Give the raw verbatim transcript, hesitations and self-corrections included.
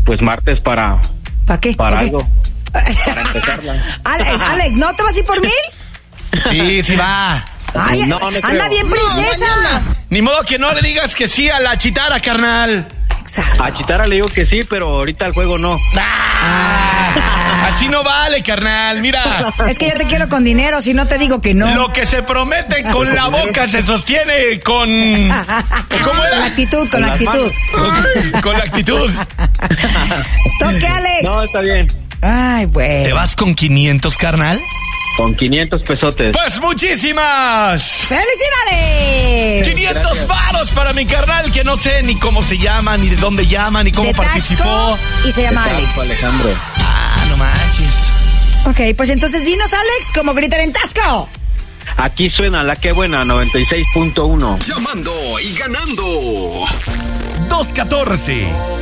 pues martes para... ¿Para qué? Para ¿Para algo. Para empezarla. Alex, Alex, ¿no te vas a ir por mil? Sí, sí va. Ay, No, no anda creo. bien, princesa. Ni modo que no le digas que sí a la chitara, carnal. Exacto. A Chitara le digo que sí, pero ahorita el juego no. Ah, así no vale, carnal. Mira, Es que yo te quiero con dinero, si no te digo que no. lo que se promete con la boca se sostiene con... ¿Cómo Con la era? actitud, con Con la las actitud. Con la actitud. Entonces, ¿qué, Alex? No, está bien. Ay, ¿Te bueno. vas con quinientos, carnal? Con quinientos pesotes. Pues muchísimas. ¡Felicidades! quinientos varos para mi carnal, que no sé ni cómo se llama, ni de dónde llama, ni cómo De participó. Taxco y se llama Alex. Alejandro. Ah, no manches. Ok, pues entonces dinos, Alex, cómo gritar en Tasco. Aquí suena la que buena, noventa y seis punto uno. Llamando y ganando. dos catorce.